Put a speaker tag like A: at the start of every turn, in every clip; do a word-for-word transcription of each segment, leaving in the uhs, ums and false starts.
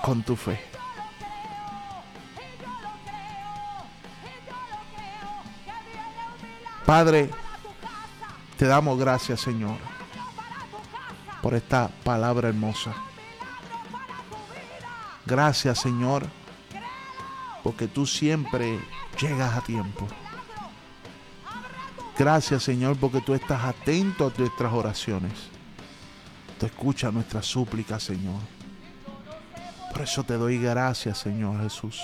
A: con tu fe. Padre, te damos gracias, Señor, por esta palabra hermosa. Gracias, Señor, porque tú siempre llegas a tiempo. Gracias, Señor, porque tú estás atento a nuestras oraciones. Tú escuchas nuestras súplicas, Señor. Por eso te doy gracias, Señor Jesús.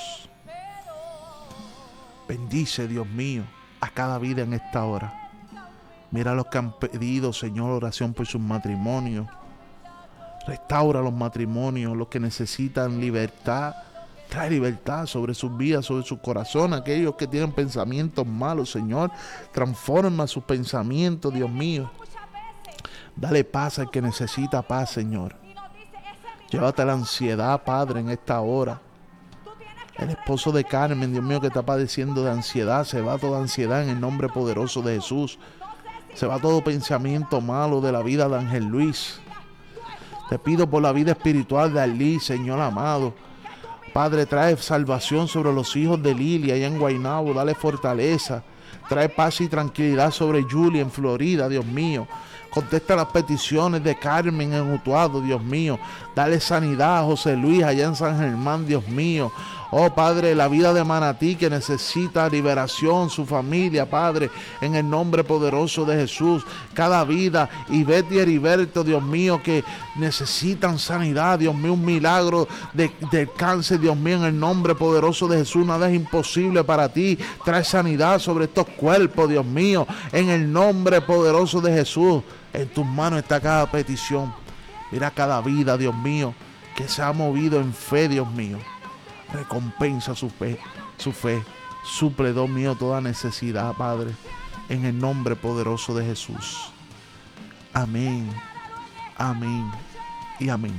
A: Bendice, Dios mío, a cada vida en esta hora. Mira los que han pedido, Señor, oración por sus matrimonios. Restaura los matrimonios, los que necesitan libertad. Trae libertad sobre sus vidas, sobre sus corazones. Aquellos que tienen pensamientos malos, Señor, transforma sus pensamientos, Dios mío. Dale paz al que necesita paz, Señor. Llévate la ansiedad, Padre, en esta hora. El esposo de Carmen, Dios mío, que está padeciendo de ansiedad, se va toda ansiedad en el nombre poderoso de Jesús. Se va todo pensamiento malo de la vida de Ángel Luis. Te pido por la vida espiritual de Arlí, Señor amado. Padre, trae salvación sobre los hijos de Lilia allá en Guaynabo, dale fortaleza. Trae paz y tranquilidad sobre Julia en Florida, Dios mío. Contesta las peticiones de Carmen en Utuado, Dios mío. Dale sanidad a José Luis allá en San Germán, Dios mío. Oh, Padre, la vida de Manatí que necesita liberación, su familia, Padre, en el nombre poderoso de Jesús. Cada vida, Ivette y Heriberto, Dios mío, que necesitan sanidad, Dios mío, un milagro de, de cáncer, Dios mío, en el nombre poderoso de Jesús. Nada es imposible para ti. Trae sanidad sobre estos cuerpos, Dios mío, en el nombre poderoso de Jesús. En tus manos está cada petición. Mira cada vida, Dios mío, que se ha movido en fe, Dios mío. Recompensa su fe, su fe. Suple, Dios mío, toda necesidad, Padre, en el nombre poderoso de Jesús. Amén, amén y amén.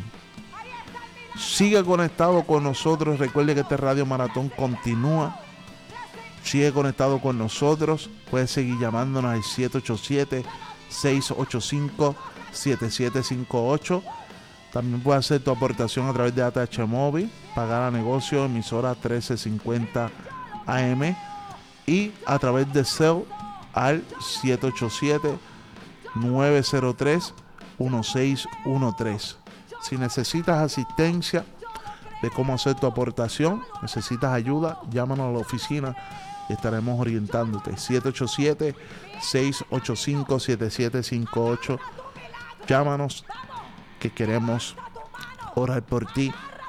A: Sigue conectado con nosotros. Recuerde que este Radio Maratón continúa. Sigue conectado con nosotros. Puedes seguir llamándonos al siete ocho siete, seis ocho cinco, siete siete cinco ocho. También puedes hacer tu aportación a través de A T H Móvil, pagar a negocio, emisora trece cincuenta A M, y a través de Zelle al siete ocho siete, nueve cero tres, uno seis uno tres. Si necesitas asistencia de cómo hacer tu aportación, necesitas ayuda, llámanos a la oficina y estaremos orientándote. siete ocho siete, seis ocho cinco, siete siete cinco ocho. Llámanos, que queremos orar por ti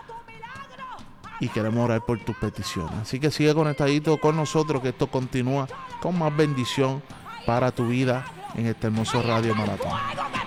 A: y queremos orar por tus peticiones. Así que sigue conectadito con nosotros, que esto continúa con más bendición para tu vida en este hermoso Radio Maratón.